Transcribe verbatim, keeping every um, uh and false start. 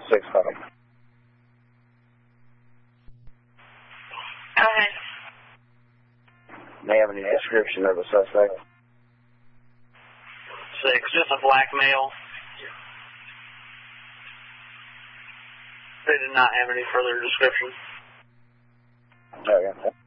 six copy. Go ahead. May I have any description of the suspect? Six, just a black male. They did not have any further description. Okay.